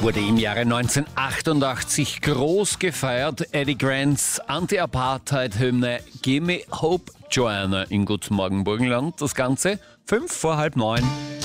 Wurde im Jahre 1988 groß gefeiert. Eddie Grants Anti-Apartheid-Hymne Gimme Hope Joanna in Guten Morgen Burgenland. Das Ganze 9:05.